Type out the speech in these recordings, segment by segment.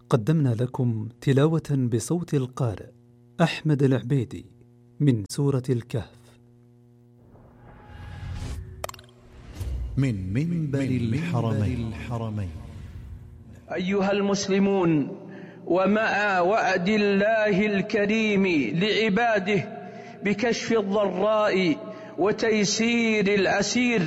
قدمنا لكم تلاوة بصوت القارئ أحمد العبيدي من سورة الكهف من منبر الحرمين. أيها المسلمون، ومع وعد الله الكريم لعباده بكشف الضراء وتيسير العسير،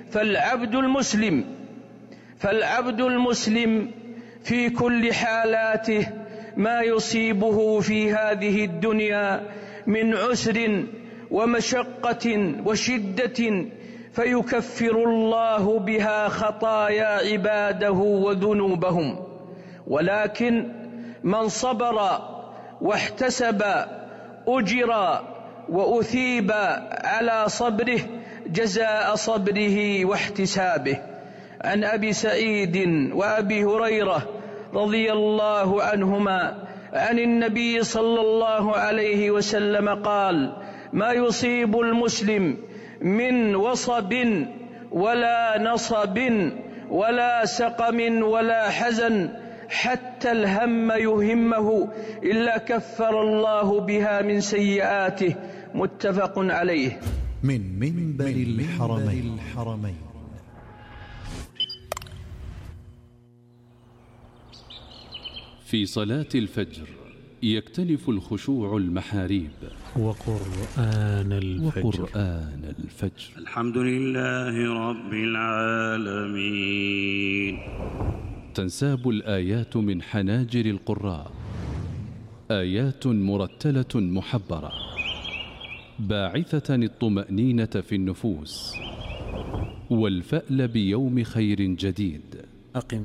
فالعبد المسلم في كل حالاته ما يصيبه في هذه الدنيا من عسر ومشقة وشدة فيكفر الله بها خطايا عباده وذنوبهم. ولكن من صبر واحتسب أجر وأثيب على صبره جزاء صبره واحتسابه. عن أبي سعيد وأبي هريرة رضي الله عنهما عن النبي صلى الله عليه وسلم قال: ما يصيب المسلم من وصب ولا نصب ولا سقم ولا حزن حتى الهم يهمه إلا كفر الله بها من سيئاته. متفق عليه. من منبر الحرمين. في صلاة الفجر يكتنف الخشوع المحاريب. وقرآن الفجر. الحمد لله رب العالمين. تنساب الآيات من حناجر القراء، آيات مرتلة محبرة باعثة الطمأنينة في النفوس والفأل بيوم خير جديد. أقم